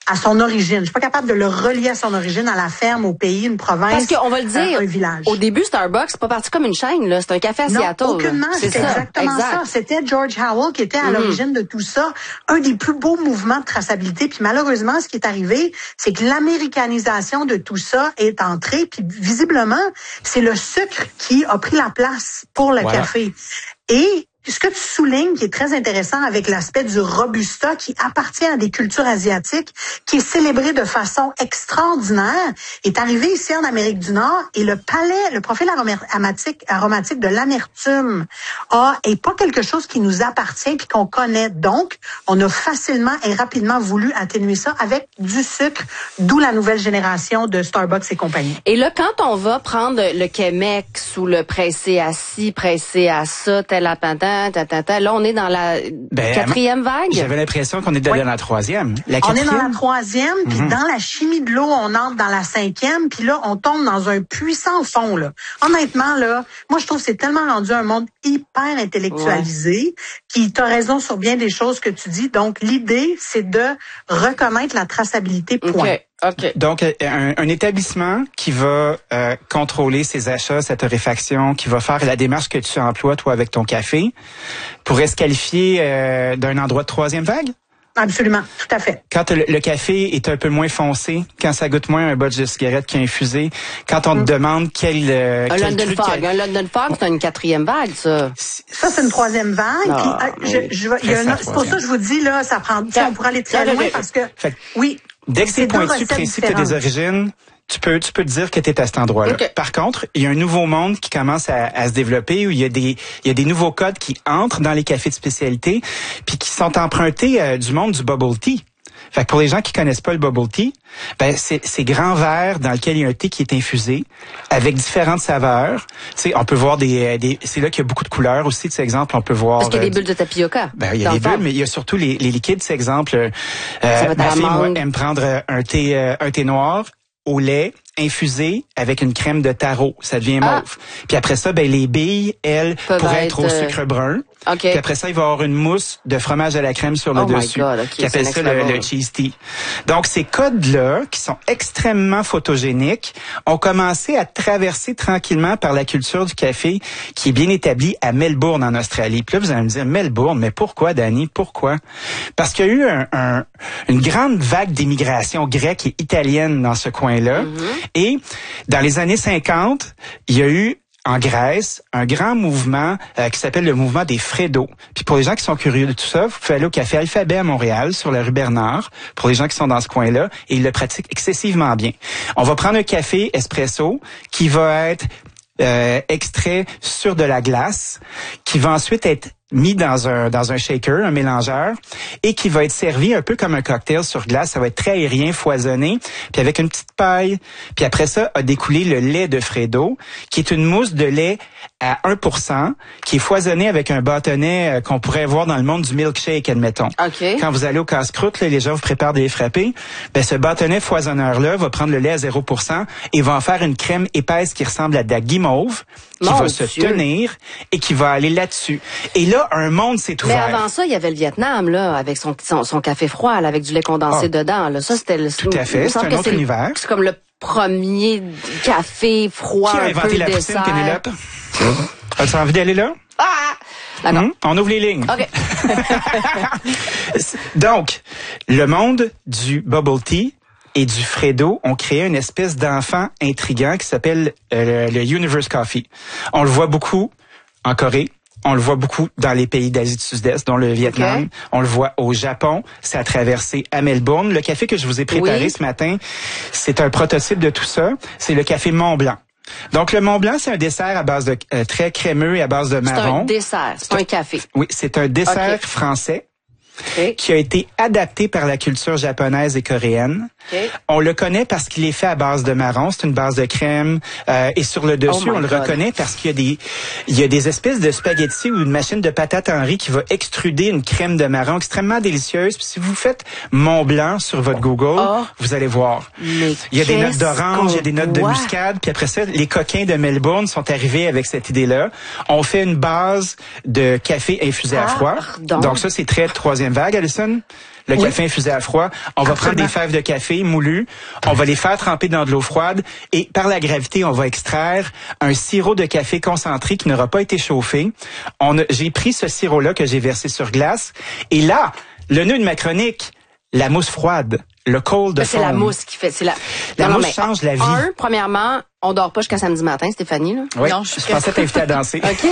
à son origine. Je suis pas capable de le relier à son origine, à la ferme, au pays, une province. Parce qu'on va le dire, un village. Au début, Starbucks, c'est pas parti comme une chaîne, là. C'est un café à Seattle. Non, aucunement. C'est exactement ça. C'était George Howell qui était à l'origine de tout ça. Un des plus beaux mouvements de traçabilité. Puis malheureusement, ce qui est arrivé, c'est que l'américanisation de tout ça est entrée. Puis visiblement, c'est le sucre qui a pris la place pour le café. Et ce que tu soulignes, qui est très intéressant avec l'aspect du Robusta, qui appartient à des cultures asiatiques, qui est célébré de façon extraordinaire, est arrivé ici en Amérique du Nord et le profil aromatique de l'amertume est pas quelque chose qui nous appartient puis qu'on connaît. Donc, on a facilement et rapidement voulu atténuer ça avec du sucre, d'où la nouvelle génération de Starbucks et compagnie. Et là, quand on va prendre le Chemex ou le pressé à ci, pressé à ça, tel à là, on est dans la quatrième vague. J'avais l'impression qu'on est dans la troisième. On est dans la troisième, puis dans la chimie de l'eau, on entre dans la cinquième, puis là, on tombe dans un puissant fond, là. Honnêtement, là, moi, je trouve que c'est tellement rendu un monde hyper intellectualisé, qui t'as raison sur bien des choses que tu dis. Donc, l'idée, c'est de reconnaître la traçabilité, point. Okay. Donc, un établissement qui va contrôler ses achats, sa torréfaction, qui va faire la démarche que tu emploies, toi, avec ton café, pourrait se qualifier d'un endroit de troisième vague? Absolument, tout à fait. Quand le café est un peu moins foncé, quand ça goûte moins un botch de cigarette qui est infusé, quand on te demande quel Un London Fog, c'est une quatrième vague, ça. Ça, c'est une troisième vague. C'est pour ça que je vous dis, là, ça prend, on pourra aller très loin parce que, dès que c'est pointu, précis, que tu as des origines, tu peux te dire que tu es à cet endroit-là. Okay. Par contre, il y a un nouveau monde qui commence à se développer où il y a des nouveaux codes qui entrent dans les cafés de spécialité puis qui sont empruntés du monde du bubble tea. Fait que pour les gens qui connaissent pas le bubble tea, c'est grand verre dans lequel il y a un thé qui est infusé avec différentes saveurs. Tu sais, on peut voir c'est là qu'il y a beaucoup de couleurs aussi. Tu sais, exemple, on peut voir. Parce qu'il y a des bulles de tapioca. Il y a des bulles, mais il y a surtout les liquides. C'est exemple, ma fille moi, aime prendre un thé noir au lait infusé avec une crème de taro. Ça devient mauve. Puis après ça, les billes, elles, pourraient être au sucre brun. Okay. Puis après ça, il va y avoir une mousse de fromage à la crème sur le dessus. Qui appelle ça le cheese tea. Donc, ces codes-là, qui sont extrêmement photogéniques, ont commencé à traverser tranquillement par la culture du café qui est bien établie à Melbourne, en Australie. Puis là, vous allez me dire, Melbourne, mais pourquoi, Dani? Pourquoi? Parce qu'il y a eu une grande vague d'immigration grecque et italienne dans ce coin-là. Et dans les années 50, il y a eu en Grèce, un grand mouvement qui s'appelle le mouvement des Freddo. Puis pour les gens qui sont curieux de tout ça, vous pouvez aller au Café Alphabet à Montréal, sur la rue Bernard, pour les gens qui sont dans ce coin-là, et ils le pratiquent excessivement bien. On va prendre un café espresso qui va être extrait sur de la glace, qui va ensuite être mis dans un shaker, un mélangeur, et qui va être servi un peu comme un cocktail sur glace. Ça va être très aérien, foisonné, puis avec une petite paille. Puis après ça, a découlé le lait de Freddo, qui est une mousse de lait à 1%, qui est foisonnée avec un bâtonnet qu'on pourrait voir dans le monde du milkshake, admettons. Okay. Quand vous allez au casse-croûte, les gens vous préparent des frappés, ce bâtonnet foisonneur-là va prendre le lait à 0% et va en faire une crème épaisse qui ressemble à de la guimauve, qui va se tenir et qui va aller là-dessus. Et là, un monde s'est ouvert. Mais avant ça, il y avait le Vietnam, là, avec son café froid, là, avec du lait condensé dedans, là. Ça, c'était tout à fait, c'est un autre univers. C'est comme le premier café froid, qui a inventé la poutine, Pénélope? As-tu envie d'aller là? D'accord. On ouvre les lignes. OK. Donc, le monde du bubble tea et du Freddo ont créé une espèce d'enfant intriguant qui s'appelle le Universe Coffee. On le voit beaucoup en Corée. On le voit beaucoup dans les pays d'Asie du Sud-Est, dont le Vietnam. Okay. On le voit au Japon. Ça a traversé à Melbourne. Le café que je vous ai préparé ce matin, c'est un prototype de tout ça. C'est le café Mont Blanc. Donc, le Mont Blanc, c'est un dessert à base de très crémeux et à base de marron. C'est un dessert, c'est pas un café. Oui, c'est un dessert français. Qui a été adapté par la culture japonaise et coréenne. On le connaît parce qu'il est fait à base de marron, c'est une base de crème et sur le dessus, on le reconnaît parce qu'il y a des espèces de spaghettis ou une machine de patates en riz qui va extruder une crème de marron extrêmement délicieuse. Puis si vous faites Mont Blanc sur votre Google, vous allez voir. Il y a des notes d'orange, il y a des notes de muscade, puis après ça, les coquins de Melbourne sont arrivés avec cette idée-là. On fait une base de café infusé à froid. Donc ça, c'est très troisième deuxième vague, Alison. Le café infusé à froid. On va prendre des fèves de café moulues. On va les faire tremper dans de l'eau froide. Et par la gravité, on va extraire un sirop de café concentré qui n'aura pas été chauffé. J'ai pris ce sirop-là que j'ai versé sur glace. Et là, le nœud de ma chronique, la mousse froide. Le cold foam. C'est la mousse qui fait. La mousse change la vie. Premièrement, on dort pas jusqu'à samedi matin, Stéphanie. Là. Oui, non, je pensais t'inviter à danser. OK.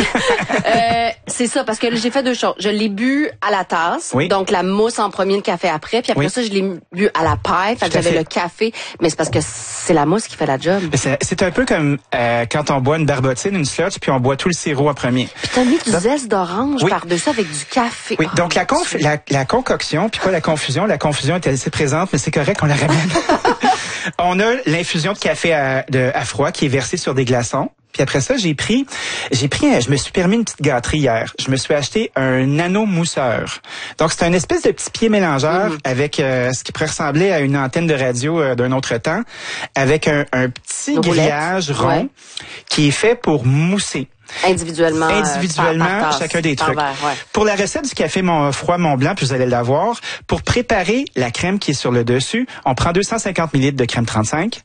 C'est ça, parce que j'ai fait deux choses. Je l'ai bu à la tasse, donc la mousse en premier, le café après. Puis après ça, je l'ai bu à la paille, fait que j'avais le café. Mais c'est parce que c'est la mousse qui fait la job. C'est un peu comme quand on boit une barbotine, une slotch, puis on boit tout le sirop en premier. Puis t'as mis du zeste d'orange par-dessus avec du café. Oui, donc la concoction, puis pas la confusion. La confusion était assez présente, mais c'est correct, on la ramène. On a l'infusion de café à froid qui est versée sur des glaçons. Puis après ça, je me suis permis une petite gâterie hier. Je me suis acheté un nano mousseur. Donc c'est un espèce de petit pied mélangeur avec ce qui pourrait ressembler à une antenne de radio d'un autre temps, avec un petit grillage rond qui est fait pour mousser. Individuellement par chacun des trucs. Pour la recette du café froid Mont Blanc, puis vous allez l'avoir, pour préparer la crème qui est sur le dessus, on prend 250 ml de crème 35,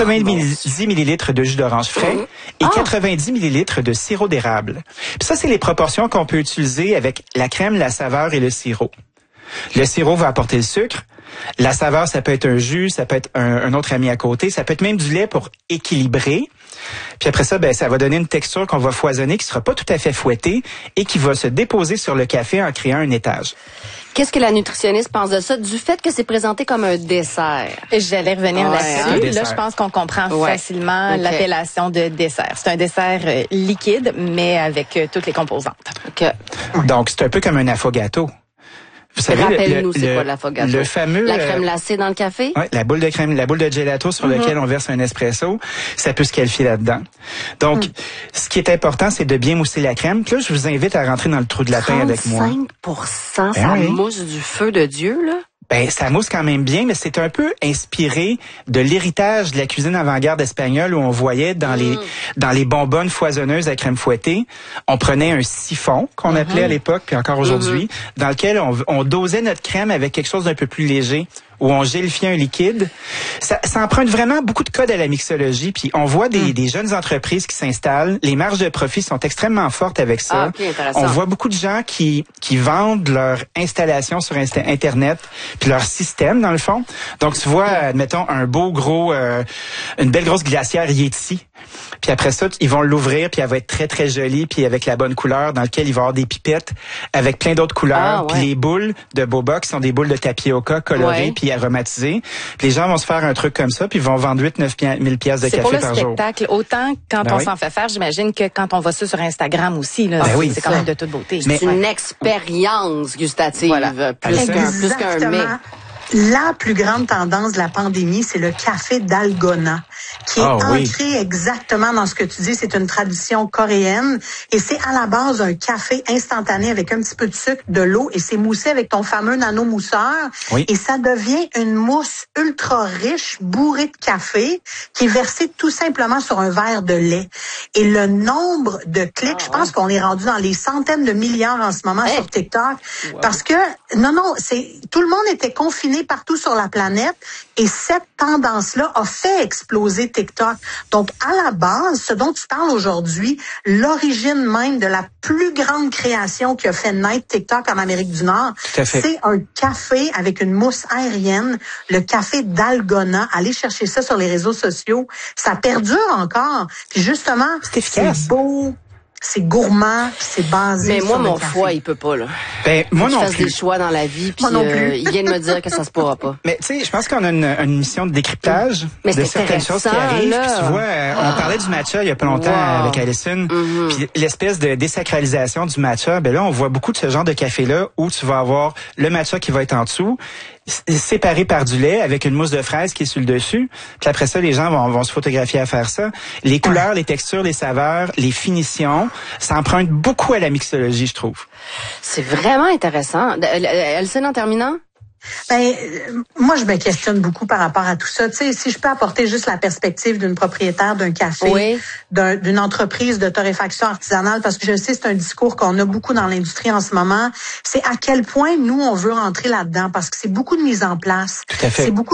90 ml de jus d'orange frais et 90 ml de sirop d'érable. Puis ça, c'est les proportions qu'on peut utiliser avec la crème, la saveur et le sirop. Le sirop va apporter le sucre. La saveur, ça peut être un jus, ça peut être un autre ami à côté, ça peut être même du lait pour équilibrer. Puis après ça, ça va donner une texture qu'on va foisonner, qui sera pas tout à fait fouettée et qui va se déposer sur le café en créant un étage. Qu'est-ce que la nutritionniste pense de ça, du fait que c'est présenté comme un dessert? J'allais revenir là-dessus. Là, je pense qu'on comprend facilement l'appellation de dessert. C'est un dessert liquide, mais avec toutes les composantes. Donc, c'est un peu comme un affogato. Vous savez, rappelle-nous, c'est quoi l'affogato? Le fameux... La crème glacée dans le café? Oui, la boule de crème, la boule de gelato sur laquelle on verse un espresso, ça peut se qualifier là-dedans. Donc, ce qui est important, c'est de bien mousser la crème. Puis là, je vous invite à rentrer dans le trou de lapin avec moi. 35%, ça mousse du feu de Dieu, là? Ça mousse quand même bien, mais c'est un peu inspiré de l'héritage de la cuisine avant-garde espagnole où on voyait dans les bonbonnes foisonneuses à crème fouettée, on prenait un siphon qu'on appelait à l'époque, puis encore aujourd'hui, dans lequel on dosait notre crème avec quelque chose d'un peu plus léger, où on gélifiait un liquide. Ça emprunte vraiment beaucoup de codes à la mixologie, puis on voit des jeunes entreprises qui s'installent. Les marges de profit sont extrêmement fortes avec ça. On voit beaucoup de gens qui vendent leur installation sur Internet, puis leur système, dans le fond. Donc, tu vois, admettons, une belle grosse glacière Yeti. Puis après ça, ils vont l'ouvrir, puis elle va être très, très jolie, puis avec la bonne couleur, dans lequel il va y avoir des pipettes avec plein d'autres couleurs. Puis les boules de boba, qui sont des boules de tapioca colorées, puis aromatisées. Puis les gens vont se faire un truc comme ça, puis ils vont vendre 8-9 000 piastres de café par jour. C'est pour le spectacle. Autant quand on s'en fait faire, j'imagine que quand on voit ça sur Instagram aussi, là, c'est quand même de toute beauté. C'est une expérience gustative, plus qu'un mets. La plus grande tendance de la pandémie, c'est le café dalgona, qui est ancré exactement dans ce que tu dis. C'est une tradition coréenne et c'est à la base un café instantané avec un petit peu de sucre, de l'eau et c'est moussé avec ton fameux nano-mousseur. Et ça devient une mousse ultra riche, bourrée de café, qui est versée tout simplement sur un verre de lait. Et le nombre de clics, je pense qu'on est rendu dans les centaines de milliards en ce moment sur TikTok, parce que, tout le monde était confiné partout sur la planète et cette tendance-là a fait exploser TikTok. Donc, à la base, ce dont tu parles aujourd'hui, l'origine même de la plus grande création qui a fait naître TikTok en Amérique du Nord, c'est un café avec une mousse aérienne, le café dalgona. Allez chercher ça sur les réseaux sociaux. Ça perdure encore. Puis justement, c'est beau. C'est gourmand, c'est basé. Mais moi, mon foie, il peut pas, là. Moi non plus. Je fasse des choix dans la vie, puis il vient de me dire que ça se pourra pas. Mais tu sais, je pense qu'on a une mission de décryptage de certaines choses qui arrivent. Puis tu vois, on parlait du matcha il y a pas longtemps avec Alison, puis l'espèce de désacralisation du matcha. Là, on voit beaucoup de ce genre de café-là où tu vas avoir le matcha qui va être en dessous, séparé par du lait avec une mousse de fraise qui est sur le dessus. Puis après ça, les gens vont se photographier à faire ça. Les couleurs, les textures, les saveurs, les finitions, ça emprunte beaucoup à la mixologie, je trouve. C'est vraiment intéressant. Alison, en terminant? Ben, moi, je me questionne beaucoup par rapport à tout ça. Tu sais, si je peux apporter juste la perspective d'une propriétaire d'un café, d'une entreprise de torréfaction artisanale, parce que je sais, c'est un discours qu'on a beaucoup dans l'industrie en ce moment, c'est à quel point nous, on veut rentrer là-dedans, parce que c'est beaucoup de mise en place. Tout à fait. C'est beaucoup